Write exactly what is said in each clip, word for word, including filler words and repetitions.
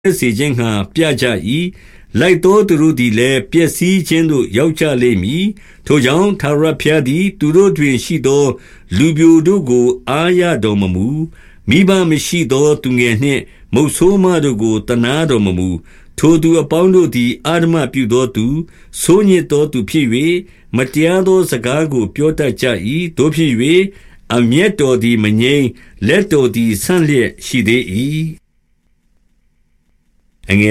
စေခြင်းငှါပြကြ၏။လိုက်သောသူတို့သည်လည်းပျက်စီးခြင်းသို့ရောက်ကြလိမ့်မည်။ထိုကြောင့်ထာဝရဘုရားသည်သူတို့တွင်ရှိသောလူပျိုတို့ကိုအားရတော်မမူ။မိဘမရှိသောသူငယ်နှင့်မုတ်ဆိုးမတို့ကိုသနားတော်မမူ။ထိုသူအပေါင်းတို့သည်အဓမ္မပြုသောသူ၊ဆိုးညစ်သောသူဖြစ်၍မတရားသောစကားကိုပြောတတ်ကြ၏။သို့ဖြစ်၍အမျက်တော်သည်မငြိမ်း၊လက်တော်သည်ဆန့်လျက်ရှိသေး၏။အ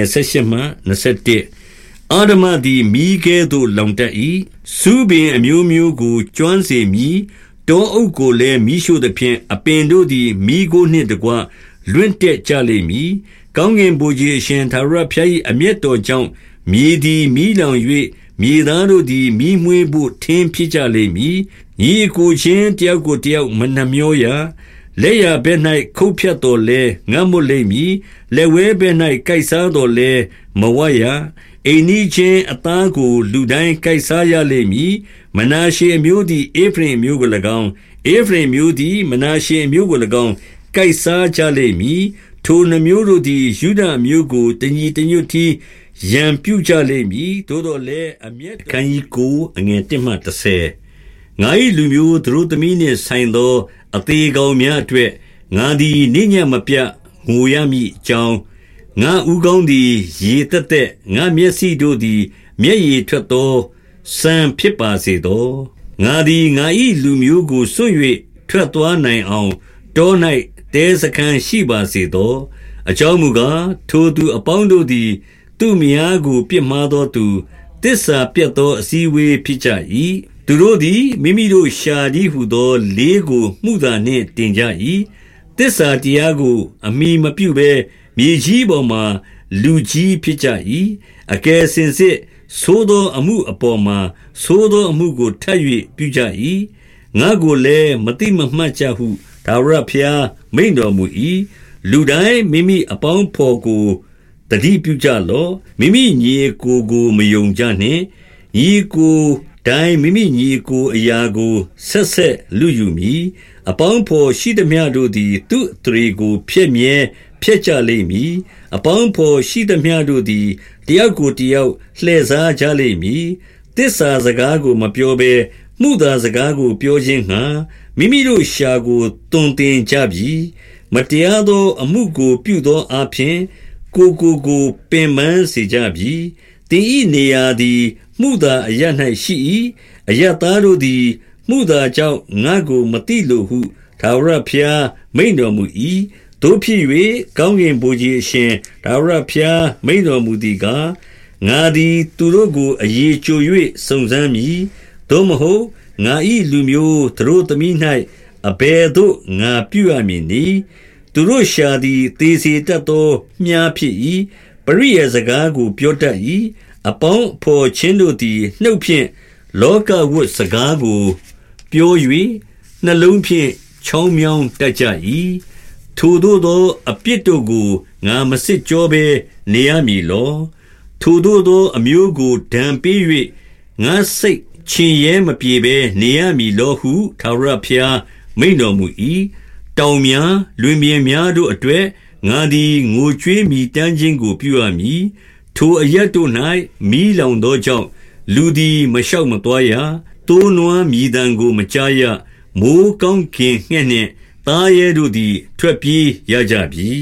ဓမ္မသည်မီးကဲ့သို့လောင်တတ်၏။ဆူးပင်အမျိုးမျိုးကိုကျွမ်းစေမည်။တောအုပ်ကိုလည်းမီးရှို့သဖြင့်အပင်တို့သည်မီးခိုးနှင့်တကွလွင့်တက်ကြလိမ့်မည်။ကောင်းကင်ဗိုလ်ခြေအရှင်ထာဝရဘုရား၏အမျက်တော်ကြောင့်မြေသည်မီးလောင်၍မြေသားတို့သည်မီးမွေးဘို့ထင်းဖြစ်ကြလိမ့်မည်။ညီအစ်ကိုချင်းတယောက်ကိုတယောက်မနှမြောရ။လက်ျာဘက်၌ခုတ်ဖြတ်သော်လည်းငတ်မွတ်လိမ့်မည်။လက်ဝဲဘက်၌ကိုက်စားသော်လည်းမဝရ။အိမ်နီးချင်းအသားကိုလူတိုင်းကိုက်စားရလိမ့်မည်။မနာရှေအမျိုးသည်ဧဖရိမ်အမျိုးကို၎င်း၊ဧဖရိမ်အမျိုးသည်မနာရှေအမျိုးကို၎င်းကိုက်စားကြလိမ့်မည်။ထိုနှစ်မျိုးတို့သည်ယုဒအမျိုးကိုတညီတညွတ်တည်းရန်ပြုကြလိမ့်မည်။သို့သော်လည်းအမျက်တော်အခန်းကြီးကိုအငယ်တစ်မှတစ်ဆယ်ငါ၏လူမျိုးသတို့သမီးနှင့်ဆိုင်သောအသေးကောင်များအတွက်ငါသည်နေ့ညမပြတ်ငိုရမည်အကြောင်းငါဥကောင်းသည်ရေတက်တက်ငါမျက်စိတို့သည်မျက်ရည်ထွက်သောစံဖြစ်ပါစေသောငါသည်ငါ၏လူမျိုးကိုစွန့်၍ထွက်သွားနိုင်အောင်တော၌တဲစခန်းရှိပါစေသောအကြောင်းမူကားထိုသူအပေါင်းတို့သည်သူ့မယားကိုပြစ်မှားသောသူတစ္ဆာပြတ်သောအစည်းဝေးဖြစ်ကြ၏သူတို့သည်မိမိတို့ရှာသည်ဟုသောလေးကိုမှုသာနှင့်တင်ကြ၏တစ္ဆာတရားကိုအမိမပြုဘဲမြေကြီးပေါ်မှာလူကြီးဖြစ်ကြ၏အကယ်စင်စစ်သိုးသောအမှုအပေါ်မှာသိုးသောအမှုကိုထပ်၍ပြုကြ၏ငါကိုလည်းမတိမမှတ်ကြဟုထာဝရဘုရားမိန့်တော်မူ၏လူတိုင်းမိမိအပေါင်းဖော်ကိုတတိပြုကြလော့မိမိညီကိုကိုမယုံကြနှင့်ညီကိုတိုင်းမိမိညီကိုအရာကိုဆက်ဆက်လူယူမည်အပေါင်းဖော်ရှိသမျှတို့သည်သူ့အထရေကိုဖျက်မြဲဖျက်ကြလိမ့်မည်အပေါင်းဖော်ရှိသမျှတို့သည်တယောက်ကိုတယောက်လှည့်စားကြလိမ့်မည်တစ္ဆာစကားကိုမပြောဘဲမှုသာစကားကိုပြောခြင်းငှာမိမိတို့ရှာကိုတွင်တင်ကြပြီမတရားသောအမှုကိုပြုသောအဖြစ်ကိုကိုကိုပင်ပန်းစေကြပြီတင်ဤနေရာသည်မှုသာအရ၌ရှိ၏အရသားတို့သည်မှုသာကြောင့်ငါကိုမတိလိုဟုထာဝရဘုရားမိန့်တော်မူ၏တို့ဖြစ်၍ကောင်းကင်ဗိုလ်ခြေအရှင်ထာဝရဘုရားမိန့်တော်မူသည်ကားငါသည်သူတို့ကိုအရေးချို၍စုံစမ်းမည်သို့မဟုတ်ငါ၏လူမျိုးသူတို့သမီး၌အဘယ်သို့ငါပြုရမည်နည်းသူတို့ရှာသည်သေစေတတ်သောမြားဖြစ်၏ပရိယာစကားကိုပြောတတ်၏အပေါင်းဖော်ချင်းတို့သည်နှုတ်ဖြင့်လောကဝတ်စကားကိုပြော၍နှလုံးဖြင့်ချောင်းမြောင်းတတ်ကြ၏ထိုသို့သောအပြစ်တို့ကိုငါမစစ်ကြောဘဲနေရမည်လောထိုသို့သောအမျိုးကိုဒဏ်ပေး၍ငါစိတ်ချင်ရဲမပြေဘဲနေရမည်လောဟုထာဝရဘုရားမိန့်တော်မူ၏တောင်များလွင်ပြင်များတို့အတွက်ငါသည်ငိုကြွေးမြည်တမ်းခြင်းကိုပြုရမည်ထိုအရက်တို့၌မီးလောင်သောကြောင့်လူသည်မလျှောက်မသွားရတိုးနွမ်းမြည်တမ်းကိုမကြားရမိုးကောင်းကင်ငှက်နှင့်သားရဲတို့သည်ထွက်ပြေးရကြပြီ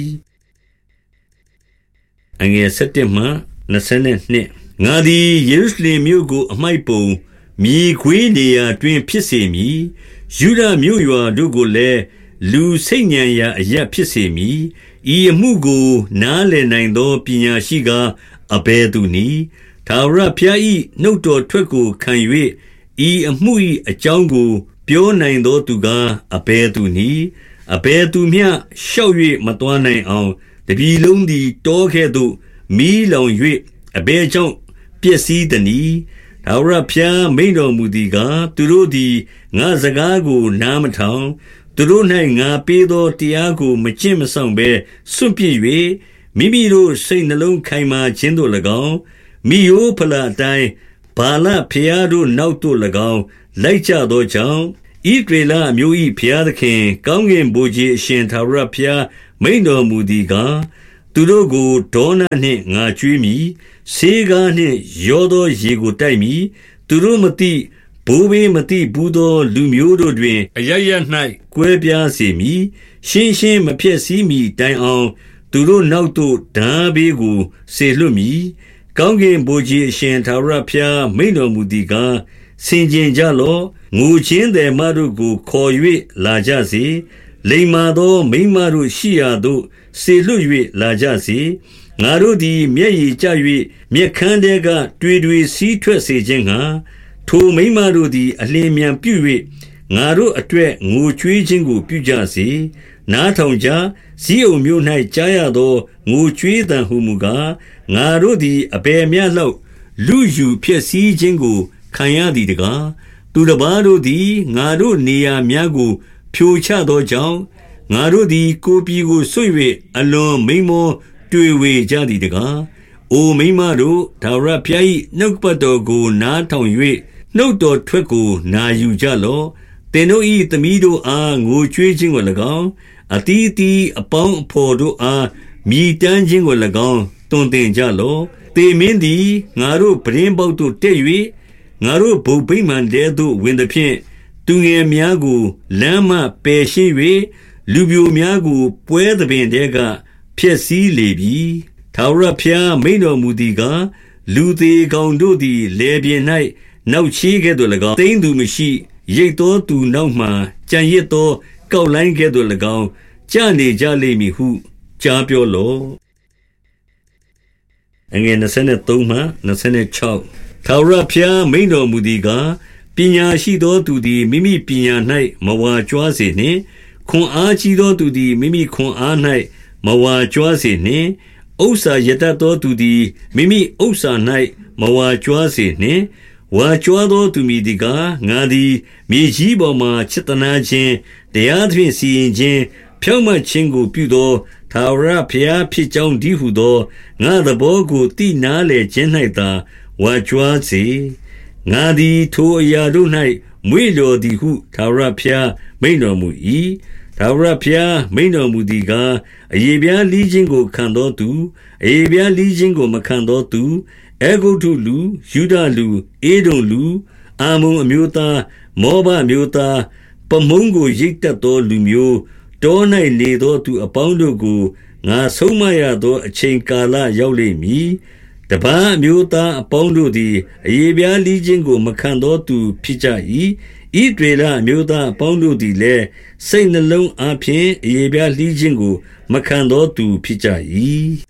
အငယ်၁၁မှ၂၂ငါသည်ယေရုရှလင်မြို့ကိုအမှိုက်ပုံမြေခွေးနေရာတွင်ဖြစ်စေမည်ယုဒမြို့ရွာတို့ကိုလည်းလူစိတ်ညံရာအရပ်ဖြစ်စေမည်ဤအမှုကိုနားလည်နိုင်သောပညာရှိကားအဘယ်သူနည်းထာဝရဘုရား၏နှုတ်တော်ထွက်ကိုခံ၍ဤအမှု၏အကြောင်းကိုပြောနိုင်သောသူကားအဘယ်သူနည်းအဘယ်သူမျှရှောက်၍မသွားနိုင်အောင်တပြည်လုံးသည်တောကဲ့သို့မီးလောင်၍အဘယ်ကြောင့်ပျက်စီးသနည်းထာဝရဘုရားမိန့်တော်မူသည်ကားသူတို့သည်ငါစကားကိုနားမထောင်သူတို့၌ငါပေးသောတရားကိုမကျင့်မဆောင်ဘဲစွန့်ပစ်၍မိမိတို့စိတ်နှလုံးခိုင်မာခြင်းသို့၎င်းမိယိုးဖလာအတိုင်းဘာလဖျားတို့နောက်သို့၎င်းလိုက်ကြသောကြောင့်ဣသရေလအမျိုး၏ဘုရားသခင်ကောင်းကင်ဗိုလ်ခြေအရှင်ထာဝရဘုရားမိန့်တော်မူသည်ကားသူသူတို့ကိုဒေါနနှင့်ငါကျွေးမည်ဆေးကားနှင့်ရောသောရေကိုတိုက်မည်သူတို့မသိဘိုးဘေးမသိဘူးသောလူမျိုးတို့တွင်အရရ၌ကွဲပြားစေမည်ရှင်းရှင်းမဖြစ်စည်းမီတိုင်အောင်သူတို့နောက်သို့ဓာဘေးကိုဆေလွတ်မည်ကောင်းကင်ဘုရားအရှင်သာရဖျားမိန်တော်မူသည်ကားဆင်ခြင်ကြလော့ငိုချင်းသည်မတို့ကိုခေါ်၍လာကြစေလိမ္မာသောမိန်းမတို့ရှိရာသို့ဆေလွတ်၍လာကြစေငါတို့သည်မျက်ရည်ကျ၍မျက်ခမ်းထဲကတွေ့တွေ့စီးထွက်စေခြင်းငှာထိုမိန်းမတို့သည်အလင်းမြန်ပြု၍ငါတို့အတွက်ငိုကြွေးခြင်းကိုပြုကြစေနားထောင်ကြဇိအုန်မြို့၌ကြားရသောငိုကြွေးသံဟုမူကားငါတို့သည်အဘယ်မျှလောက်လူယူဖြစ်စည်းခြင်းကိုခံရသည်တကားသူတစ်ပါးတို့သည်ငါတို့နေရာများကိုဖြိုချသောကြောင့်ငါတို့သည်ကိုယ်ပြည်ကိုဆွ၍အလွန်မိန်မောတွေ့ဝေကြသည်တကားအိုမိန်းမတို့ထာဝရဘုရား၏နှုတ်ပတ်တော်ကိုနားထောင်၍နှုတ်တော်ထွက်ကိုနာယူကြလော့သင်တို့၏သမီးတို့အားငိုကြွေးခြင်းကို၎င်းအတီးတီးအပေါင်းအဖော်တို့အားမြည်တမ်းခြင်းကို၎င်းတွင်တင်ကြလော့သေမင်းသည်ငါတို့ပရင်းပေါက်သို့တက်၍ငါတို့ဘုံဗိမာန်တဲသို့ဝင်သည်ဖြင့်သူငယ်များကိုလမ်းမှပယ်ရှင်း၍လူပြိုများကိုပွဲသပင်တဲကဖျက်ဆီးလေပြီထာဝရဘုရားမိန်တော်မူသည်ကားလူသေးကောင်တို့သည်လေပြင်း၌နောက်ချီးကဲ့သို့၎င်းသိမ့်သူမရှိရိတ်သောသူနောက်မှကြံရစ်သောကောက်လိုင်းကဲ့သို့၎င်းကြနေကြလိမ့်မည်ဟုကြားပြောလော့အငယ်23မှ26ထာဝရဘုရားမိန်တော်မူသည်ကားပညာရှိသောသူသည်မိမိပညာ၌မဝါကြွားစေနှင့်ခွန်အားကြီးသောသူသည်မိမိခွန်အား၌မဝါကြွားစေနှင့်ဥစ္စာရတတ်သောသူသည်မိမိဥစ္စာ၌မဝါကြွားစေနှင့်ဝါကြွားသောသူမည်သည်ကားငါသည်မြေကြီးပေါ်မှချစ်သနာခြင်းတရားသဖြင့်စီရင်ခြင်းဖြောင့်မတ်ခြင်းကိုပြုသောထာဝရဘုရားဖြစ်ကြောင်းဒီဟုသောငါသဘောကိုသိနာလေခြင်း၌သာဝါကြွားစေငါသည်ထိုအရာတို့၌မွေ့လျော်သည်ဟုထာဝရဘုရားမိန့်တော်မူ၏ထာဝရဘုရားမိန့်တော်မူသည်ကားအယေပြားလီးခြင်းကိုခံသောသူအယေပြားလီးခြင်းကိုမခံသောသူအေဂုတ္တုလူယူဒလူအေဒုံလူအာမုန်အမျိုးသားမောဘအမျိုးသားပမုန်းကိုရိတ်တတ်သောလူမျိုးတော၌နေသောသူအပေါင်းတို့ကိုငါဆုံးမရသောအချိန်ကာလရောက်လိမ့်မည်တပန်းအမျိုးသားအပေါင်းတို့သည်အယေပြားလီးခြင်းကိုမခံသောသူဖြစ်ကြ၏ဣသရေလအမျိုးသားအပေါင်းတို့သည်လည်းစိတ်နှလုံးအားဖြင့်အယေပြားလီးခြင်းကိုမခံသောသူဖြစ်ကြ၏